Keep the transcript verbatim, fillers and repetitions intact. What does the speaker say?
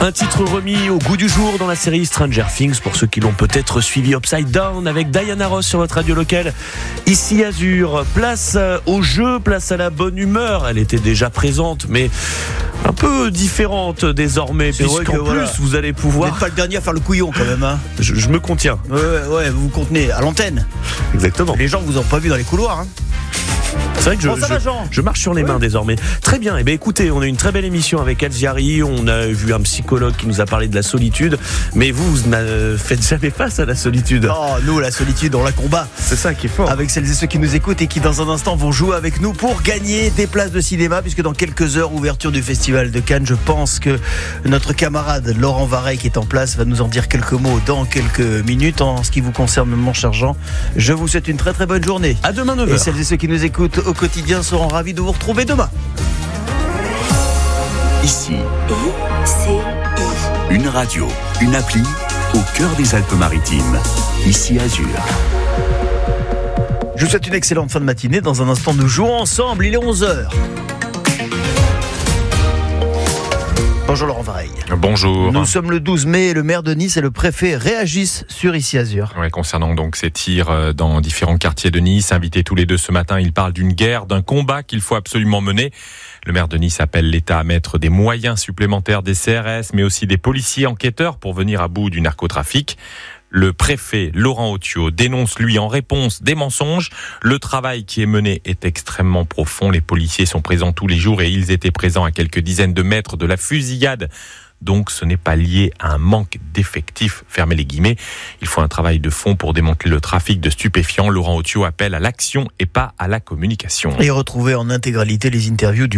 Un titre remis au goût du jour dans la série Stranger Things pour ceux qui l'ont peut-être suivi. Upside Down avec Diana Ross sur votre radio locale. Ici Azur, place au jeu, place à la bonne humeur. Elle était déjà présente mais un peu différente désormais, c'est puisqu'en plus voilà. vous allez pouvoir... Vous n'êtes pas le dernier à faire le couillon quand même hein. je, je me contiens. Ouais, ouais, ouais, vous vous contenez à l'antenne. Exactement. Les gens vous ont pas vu dans les couloirs hein. C'est vrai que je, bon, ça va, je, Jean je marche sur les mains ouais. désormais. Très bien, eh bien écoutez, on a une très belle émission avec Elziari, on a vu un psychologue qui nous a parlé de la solitude, mais vous, vous ne faites jamais face à la solitude. Non, nous, la solitude, on la combat. C'est ça qui est fort. Avec celles et ceux qui nous écoutent et qui dans un instant vont jouer avec nous pour gagner des places de cinéma, puisque dans quelques heures, ouverture du Festival de Cannes. Je pense que notre camarade Laurent Vareille qui est en place va nous en dire quelques mots dans quelques minutes. En ce qui vous concerne, mon cher Jean, je vous souhaite une très très bonne journée. À demain neuf heures. Et celles et ceux qui nous écoutent au quotidien seront ravis de vous retrouver demain. Ici, une radio, une appli au cœur des Alpes-Maritimes. Ici Azur. Je vous souhaite une excellente fin de matinée. Dans un instant, nous jouons ensemble. Il est onze heures. Bonjour Laurent Vareille. Bonjour. Nous sommes le douze mai et le maire de Nice et le préfet réagissent sur Ici Azur. Ouais, concernant donc ces tirs dans différents quartiers de Nice, invités tous les deux ce matin, ils parlent d'une guerre, d'un combat qu'il faut absolument mener. Le maire de Nice appelle l'État à mettre des moyens supplémentaires des C R S, mais aussi des policiers enquêteurs pour venir à bout du narcotrafic. Le préfet Laurent Otio dénonce, lui, en réponse des mensonges. Le travail qui est mené est extrêmement profond. Les policiers sont présents tous les jours et ils étaient présents à quelques dizaines de mètres de la fusillade. Donc ce n'est pas lié à un manque d'effectifs, fermez les guillemets. Il faut un travail de fond pour démanteler le trafic de stupéfiants. Laurent Otio appelle à l'action et pas à la communication. Et retrouvez en intégralité les interviews du